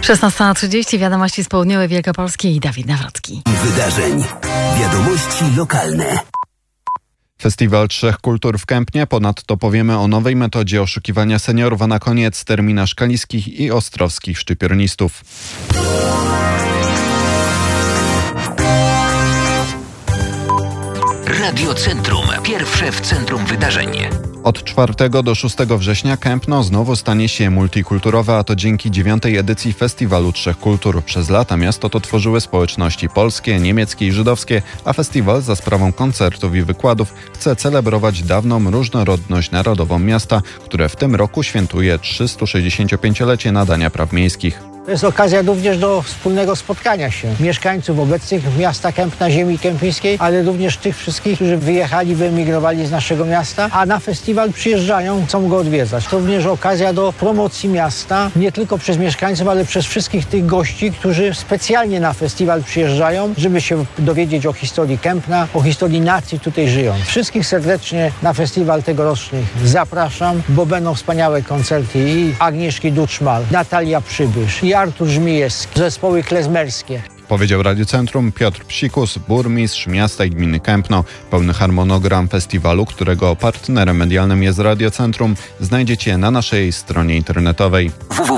16:30, wiadomości z południowej Wielkopolski i Dawid Nawrocki. Wydarzeń. Wiadomości lokalne. Festiwal Trzech Kultur w Kępnie. Ponadto powiemy o nowej metodzie oszukiwania seniorów, a na koniec terminarz kaliskich i ostrowskich szczypiornistów. Radio Centrum. Pierwsze w centrum wydarzeń. Od 4 do 6 września Kępno znowu stanie się multikulturowe, a to dzięki 9. edycji Festiwalu Trzech Kultur. Przez lata miasto to tworzyły społeczności polskie, niemieckie i żydowskie, a festiwal za sprawą koncertów i wykładów chce celebrować dawną różnorodność narodową miasta, które w tym roku świętuje 365-lecie nadania praw miejskich. To jest okazja również do wspólnego spotkania się mieszkańców obecnych miasta Kępna, ziemi kępińskiej, ale również tych wszystkich, którzy wyjechali, wyemigrowali z naszego miasta, a na festiwal przyjeżdżają, chcą go odwiedzać. To również okazja do promocji miasta, nie tylko przez mieszkańców, ale przez wszystkich tych gości, którzy specjalnie na festiwal przyjeżdżają, żeby się dowiedzieć o historii Kępna, o historii nacji tutaj żyjąc. Wszystkich serdecznie na festiwal tegoroczny zapraszam, bo będą wspaniałe koncerty i Agnieszki Duczmal, Natalia Przybysz, i Artur Żmijewski, zespoły klezmerskie. Powiedział Radio Centrum Piotr Psikus, burmistrz miasta i gminy Kępno. Pełny harmonogram festiwalu, którego partnerem medialnym jest Radio Centrum, znajdziecie na naszej stronie internetowej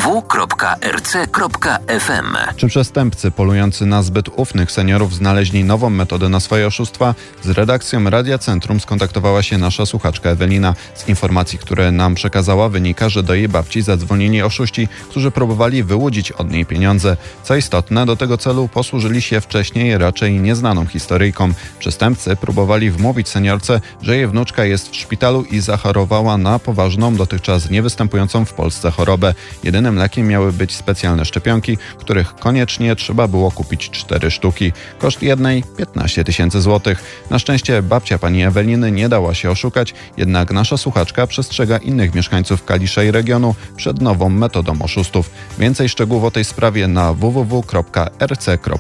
www.rc.fm. Czy przestępcy polujący na zbyt ufnych seniorów znaleźli nową metodę na swoje oszustwa? Z redakcją Radia Centrum skontaktowała się nasza słuchaczka Ewelina. Z informacji, które nam przekazała, wynika, że do jej babci zadzwonili oszuści, którzy próbowali wyłudzić od niej pieniądze. Co istotne, do tego celu posłużyli się wcześniej raczej nieznaną historyjką. Przestępcy próbowali wmówić seniorce, że jej wnuczka jest w szpitalu i zachorowała na poważną, dotychczas niewystępującą w Polsce chorobę. Jedynym lekiem miały być specjalne szczepionki, których koniecznie trzeba było kupić 4 sztuki. Koszt jednej 15 000 złotych. Na szczęście babcia pani Eweliny nie dała się oszukać, jednak nasza słuchaczka przestrzega innych mieszkańców Kalisza i regionu przed nową metodą oszustów. Więcej szczegółów o tej sprawie na www.rc.fm.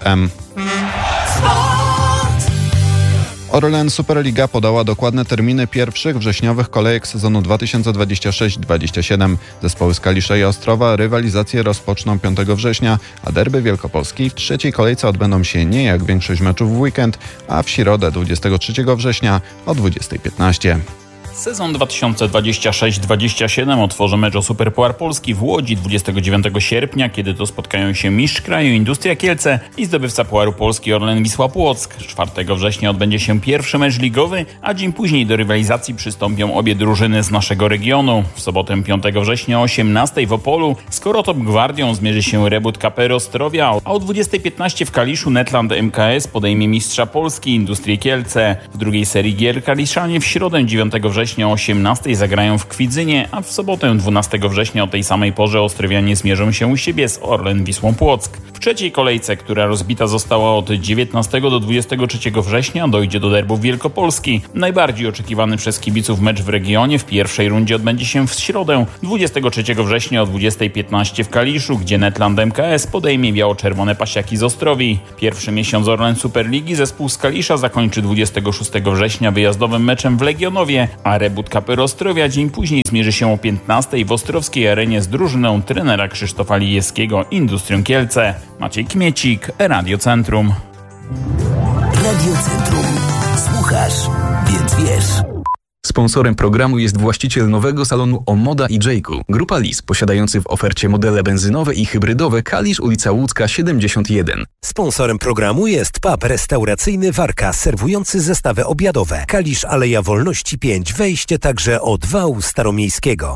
Orlen Superliga podała dokładne terminy pierwszych wrześniowych kolejek sezonu 2026-27. Zespoły z Kalisza i Ostrowa rywalizację rozpoczną 5 września, a derby wielkopolskiej w trzeciej kolejce odbędą się nie jak większość meczów w weekend, a w środę 23 września o 20:15. Sezon 2026-27 otworzy mecz o Superpuchar Polski w Łodzi 29 sierpnia, kiedy to spotkają się mistrz kraju Industria Kielce i zdobywca Pucharu Polski Orlen Wisła Płock. 4 września odbędzie się pierwszy mecz ligowy, a dzień później do rywalizacji przystąpią obie drużyny z naszego regionu. W sobotę 5 września o 18 w Opolu z Korotop Gwardią zmierzy się Rebut KPR Ostrowia, a o 20:15 w Kaliszu Netland MKS podejmie mistrza Polski Industrię Kielce. W drugiej serii gier Kaliszanie w środę 9 września o 18 zagrają w Kwidzynie, a w sobotę 12 września o tej samej porze ostrowianie zmierzą się u siebie z Orlen Wisłą Płock. W trzeciej kolejce, która rozbita została od 19 do 23 września, dojdzie do derbów Wielkopolski. Najbardziej oczekiwany przez kibiców mecz w regionie w pierwszej rundzie odbędzie się w środę 23 września o 20:15 w Kaliszu, gdzie Netland MKS podejmie biało-czerwone pasiaki z Ostrowi. Pierwszy miesiąc Orlen Superligi zespół z Kalisza zakończy 26 września wyjazdowym meczem w Legionowie, a Rebut KPR Ostrowia dzień później zmierzy się o 15 w ostrowskiej arenie z drużyną trenera Krzysztofa Lijewskiego Industrią Kielce. Maciej Kmiecik, Radio Centrum. Radio Centrum. Słuchasz, więc wiesz. Sponsorem programu jest właściciel nowego salonu Omoda i Jayku. Grupa Lis, posiadający w ofercie modele benzynowe i hybrydowe Kalisz, ulica Łódzka 71. Sponsorem programu jest pub restauracyjny Warka, serwujący zestawy obiadowe. Kalisz, Aleja Wolności 5, wejście także od wału staromiejskiego.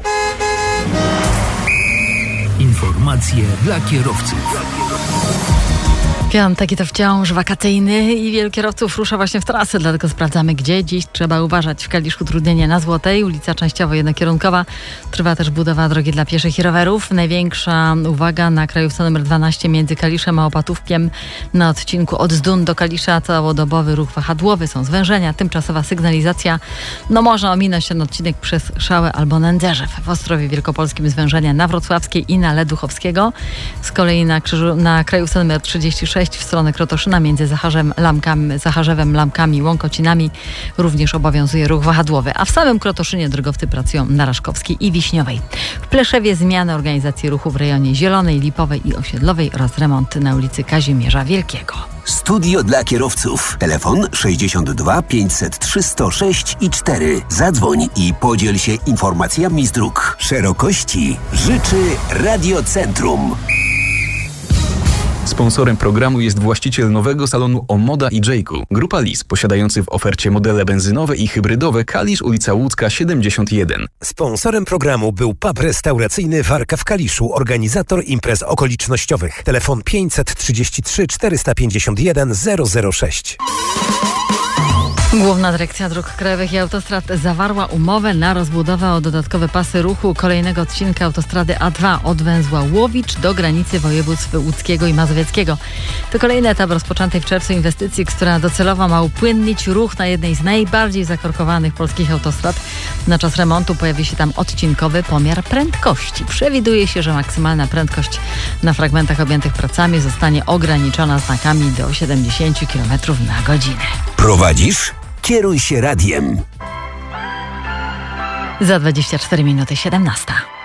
Informacje dla kierowców. Piątek i to wciąż wakacyjny i wielu kierowców rusza właśnie w trasę, dlatego sprawdzamy, gdzie dziś trzeba uważać. W Kaliszu utrudnienie na Złotej, ulica częściowo jednokierunkowa. Trwa też budowa drogi dla pieszych i rowerów. Największa uwaga na krajówce nr 12 między Kaliszem a Opatówkiem. Na odcinku od Zdun do Kalisza całodobowy ruch wahadłowy, są zwężenia, tymczasowa sygnalizacja. Można ominąć ten odcinek przez Szałę albo Nędzerzew. W Ostrowie Wielkopolskim zwężenia na Wrocławskiej i na Leduchowskiego. Z kolei na krajówce nr 36 A6 w stronę Krotoszyna między Zacharzewem, Lamkami, Łąkocinami również obowiązuje ruch wahadłowy, a w samym Krotoszynie drogowcy pracują na Raszkowskiej i Wiśniowej. W Pleszewie zmiany organizacji ruchu w rejonie Zielonej, Lipowej i Osiedlowej oraz remont na ulicy Kazimierza Wielkiego. Studio dla kierowców. Telefon 62 503 106 i 4. Zadzwoń i podziel się informacjami z dróg. Szerokości życzy Radiocentrum. Sponsorem programu jest właściciel nowego salonu Omoda i Jayku. Grupa Lis, posiadający w ofercie modele benzynowe i hybrydowe. Kalisz, ulica Łódzka 71. Sponsorem programu był pub restauracyjny Warka w Kaliszu, organizator imprez okolicznościowych. Telefon 533 451 006. Główna Dyrekcja Dróg Krajowych i Autostrad zawarła umowę na rozbudowę o dodatkowe pasy ruchu kolejnego odcinka autostrady A2 od węzła Łowicz do granicy województw łódzkiego i mazowieckiego. To kolejny etap rozpoczętej w czerwcu inwestycji, która docelowo ma upłynnić ruch na jednej z najbardziej zakorkowanych polskich autostrad. Na czas remontu pojawi się tam odcinkowy pomiar prędkości. Przewiduje się, że maksymalna prędkość na fragmentach objętych pracami zostanie ograniczona znakami do 70 km na godzinę. Prowadzisz? Kieruj się radiem. Za 24 minuty 17.